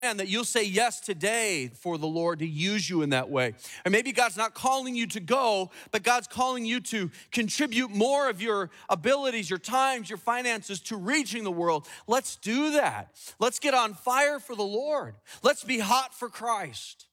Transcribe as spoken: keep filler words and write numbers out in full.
And that you'll say yes today for the Lord to use you in that way. And maybe God's not calling you to go, but God's calling you to contribute more of your abilities, your times, your finances to reaching the world. Let's do that. Let's get on fire for the Lord. Let's be hot for Christ.